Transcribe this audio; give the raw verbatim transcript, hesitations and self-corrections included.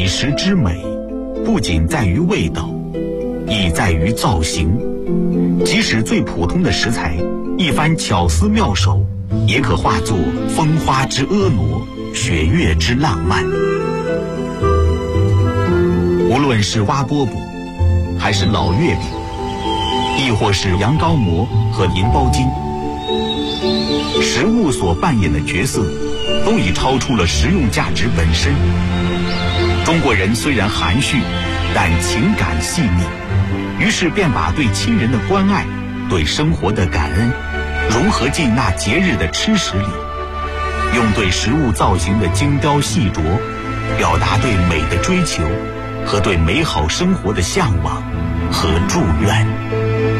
美食之美，不仅在于味道，亦在于造型。即使最普通的食材，一番巧思妙手，也可化作风花之婀娜，雪月之浪漫。无论是蛙饽饽，还是老月饼，亦或是羊羔馍和银包筋，食物所扮演的角色，都已超出了实用价值本身。中国人虽然含蓄，但情感细腻，于是便把对亲人的关爱、对生活的感恩融合进那节日的吃食里，用对食物造型的精雕细琢，表达对美的追求和对美好生活的向往和祝愿。